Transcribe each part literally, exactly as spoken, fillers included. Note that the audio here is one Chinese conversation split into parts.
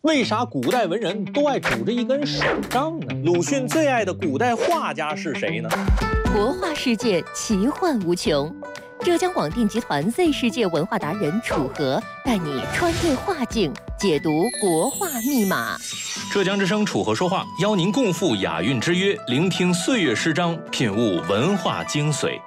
为啥古代文人都爱拄着一根手杖呢？鲁迅最爱的古代画家是谁呢？ 国画世界奇幻无穷，浙江广电集团 Z 世界文化达人楚河带你穿越画境，解读国画密码。 浙江之声楚河说话，邀您共赴雅韵之约，聆听岁月诗章，品悟文化精髓。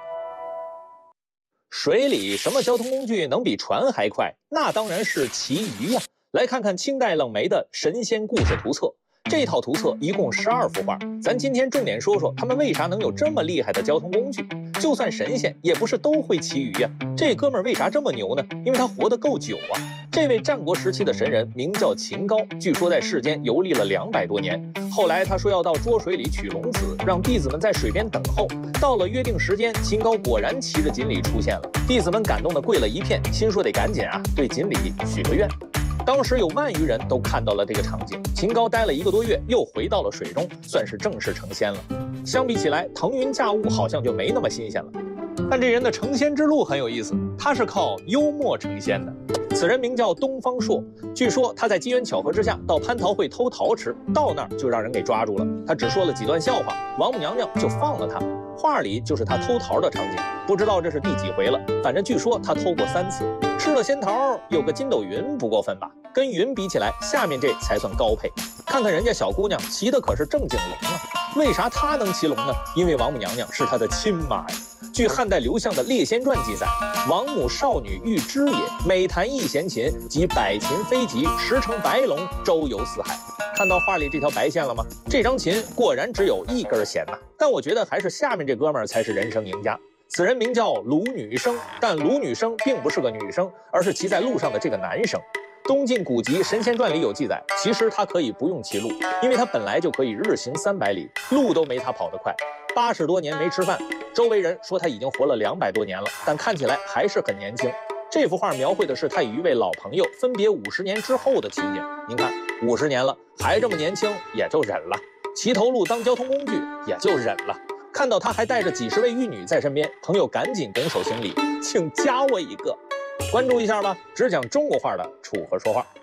水里什么交通工具能比船还快？那当然是骑鱼呀！来看看清代冷梅的《神仙故事图册》。这套图册一共十二幅画，咱今天重点说说他们为啥能有这么厉害的交通工具。就算神仙，也不是都会骑鱼呀。这哥们儿为啥这么牛呢？因为他活得够久啊。这位战国时期的神人名叫秦高，据说在世间游历了两百多年。后来他说要到涿水里取龙子，让弟子们在水边等候。到了约定时间，秦高果然骑着锦鲤出现了，弟子们感动得跪了一片，心说得赶紧啊对锦鲤许个愿。当时有万余人都看到了这个场景。秦高待了一个多月，又回到了水中，算是正式成仙了。相比起来，腾云驾雾好像就没那么新鲜了。但这人的成仙之路很有意思，他是靠幽默成仙的。此人名叫东方朔，据说他在机缘巧合之下到蟠桃会偷桃吃，到那儿就让人给抓住了。他只说了几段笑话，王母娘娘就放了他。画里就是他偷桃的场景，不知道这是第几回了，反正据说他偷过三次。吃了仙桃有个筋斗云不过分吧？跟云比起来，下面这才算高配。看看人家小姑娘骑的可是正经龙啊，为啥她能骑龙呢？因为王母娘娘是她的亲妈呀。据汉代刘向的《列仙传》记载，王母少女欲知也，每弹一弦琴，即百禽飞集，十乘白龙，周游四海。看到画里这条白线了吗？这张琴果然只有一根弦呐。但我觉得还是下面这哥们儿才是人生赢家。此人名叫卢女生，但卢女生并不是个女生，而是骑在路上的这个男生。东晋古籍《神仙传》里有记载，其实他可以不用骑路，因为他本来就可以日行三百里，路都没他跑得快。八十多年没吃饭，周围人说他已经活了两百多年了，但看起来还是很年轻。这幅画描绘的是他与一位老朋友分别五十年之后的情景。您看，五十年了还这么年轻，也就忍了。骑头路当交通工具，也就忍了。看到他还带着几十位玉女在身边，朋友赶紧拱手行礼，请加我一个。关注一下吧，只讲中国画的楚河说话。